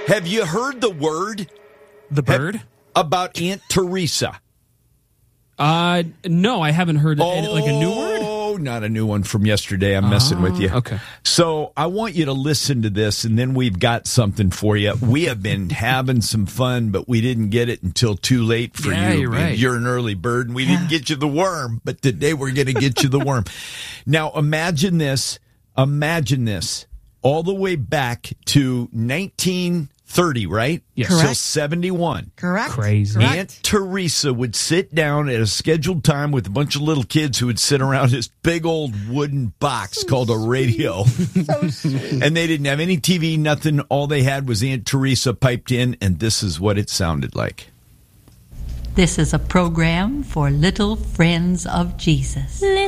Have you heard the word? The bird? About Aunt Teresa? No, I haven't heard like a new word. Oh, not a new one from yesterday. I'm messing with you. Okay. So I want you to listen to this, and then we've got something for you. We have been having some fun, but we didn't get it until too late for you. You're right. You're an early bird, and we didn't get you the worm, but today we're going to get you the worm. Now, imagine this. All the way back to 1930, right? Yes. Correct. Till 71. Correct. Crazy. Correct. Aunt Teresa would sit down at a scheduled time with a bunch of little kids who would sit around this big old wooden box called a radio. So sweet. And they didn't have any TV, nothing. All they had was Aunt Teresa piped in, and this is what it sounded like. This is a program for little friends of Jesus.